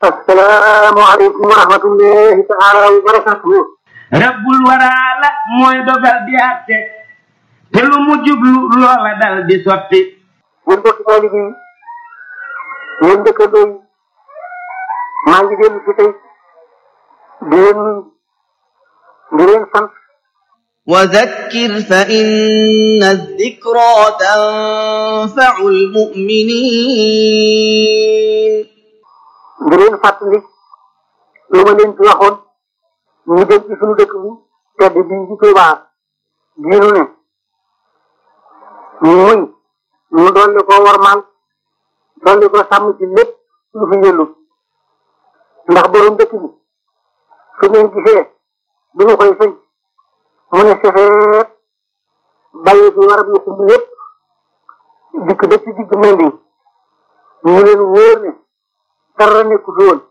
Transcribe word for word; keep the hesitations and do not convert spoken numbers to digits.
assalaamu aleykum wa rahmatullahi taala wa barakatuhu. rabbul waraala mooy dogal di àtte te lu mu jublu loola dal di sotti. yéen bokki taalibe yi yéen dëkkandoo yi maa ngi dellu si tey di leen di leen sant. وذكر فإن الذكرى تنفع المؤمنين. di leen fàttali lu ma leen ci waxoon ñu dem ci suñu dëkk bi tedd bii ci Tuubaa diinu ne muy ñu dolli ko warmaal dolli ko sàmm ci lépp lu fi yëllu ndax borom dëkk bi su ngeen gisee bi ñu koy sëñ mu ne sefeet bàyyi bi warab yu xumb yépp dikk ba ci digg Mending ñu leen wóor ne dara nekku fi woon